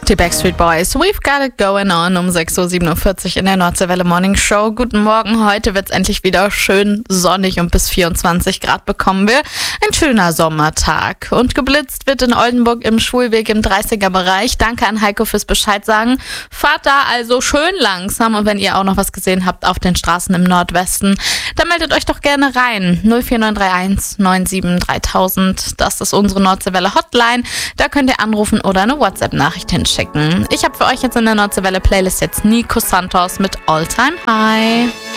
Die Backstreet Boys, We've Got It Going On um 6.47 Uhr in der Nordseewelle Morning Show. Guten Morgen, heute wird es endlich wieder schön sonnig und bis 24 Grad bekommen wir. Ein schöner Sommertag. Und geblitzt wird in Oldenburg im Schulweg im 30er-Bereich. Danke an Heiko fürs Bescheid sagen. Fahrt da also schön langsam und wenn ihr auch noch was gesehen habt auf den Straßen im Nordwesten, dann meldet euch doch gerne rein. 04931 97 3000, das ist unsere Nordseewelle Hotline. Da könnt ihr anrufen oder eine WhatsApp-Nachricht hinschicken. Ich habe für euch jetzt in der Nordseewelle Playlist jetzt Nico Santos mit All Time High.